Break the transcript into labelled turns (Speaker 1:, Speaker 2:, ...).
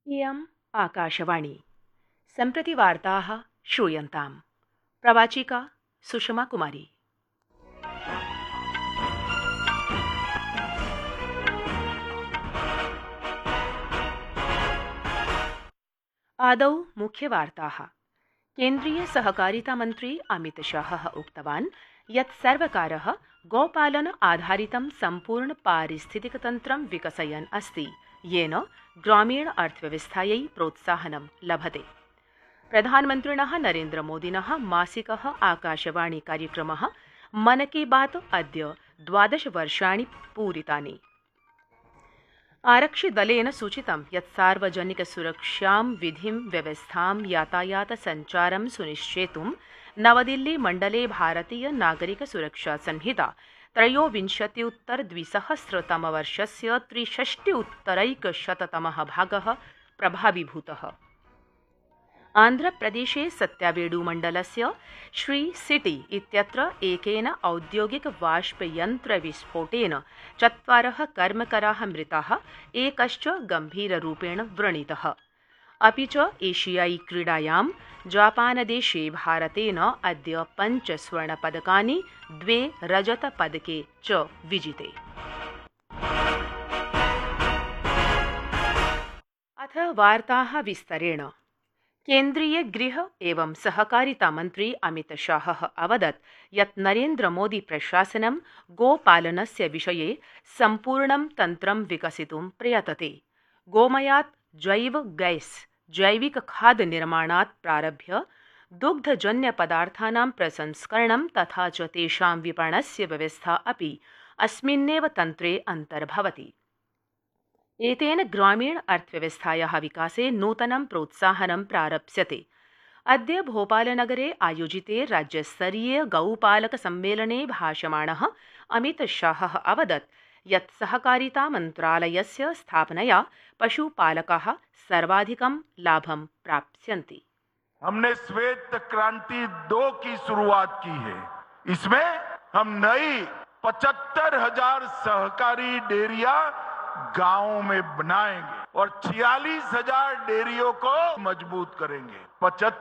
Speaker 1: इयम् आकाशवाणी। सम्प्रति वार्ताः श्रूयन्ताम्। प्रवाचिका सुषमा कुमारी। आदौ मुख्यवार्ताः। केन्द्रीय सहकारिता मन्त्री अमित शाहः उक्तवान् यत् सर्वकारः गोपालन आधारितं सम्पूर्ण पारिस्थितिकतन्त्रं विकसयन् अस्ति, येन ग्रामीण अर्थव्यवस्थायै प्रोत्साहनं लभते। प्रधानमन्त्रिणः नरेन्द्रमोदिनः मासिकः आकाशवाणी कार्यक्रमः मन की बात अद्य 12 वर्षाणि पूरितानि। आरक्षिदलेन सूचितं यत् सार्वजनिकसुरक्षां विधिं व्यवस्थां यातायातसञ्चारं सुनिश्चेतुं नवदिल्ली मण्डले भारतीय नागरिकसुरक्षा संहिता 23-द्विसहस्रतमवर्षस्य 63-तमः भागः प्रभावीभूतः। आन्ध्रप्रदेशे सत्यावेडु मण्डलस्य श्री सिटी इत्यत्र एकेन औद्योगिकवाष्पयन्त्रविस्फोटेन 4 कर्मकराः मृताः, एकश्च गम्भीररूपेण व्रणितः। अपि च एशियाई क्रीडायां जापानदेशे भारतेन अद्य 5 स्वर्णपदकानि 2 रजतपदके च विजिते। अथ वार्ताः विस्तरेण। केन्द्रीय गृह एवं सहकारिता मन्त्री अमित शाहः अवदत् यत् नरेन्द्रमोदी प्रशासनं गोपालनस्य विषये सम्पूर्णं तन्त्रं विकसितुं प्रयतते। गोमयात् जैव गैस्, जैविकखाद्यनिर्माणात् प्रारभ्य दुग्धजन्यपदार्थानां प्रसंस्करणं तथा च तेषां विपणस्य व्यवस्था अपि अस्मिन्नेव तन्त्रे अन्तर्भवति। एतेन ग्रामीण अर्थव्यवस्थायाः विकासे नूतनं प्रोत्साहनं प्रारप्स्यते। अद्य भोपालनगरे आयोजिते राज्यस्तरीय गौपालकसम्मेलने भाषमाणः अमित शाहः अवदत् यत् सहकारिता मन्त्रालयस्य स्थापनया पशुपालकाः सर्वाधिकं लाभं प्राप्स्यन्ति।
Speaker 2: हमने श्वेत क्रांति 2 की शुरुआत की है। इसमें हम नई 75,000 सहकारी डेयरियां गांव में बनाएंगे और 46,000 डेयरियों को मजबूत करेंगे।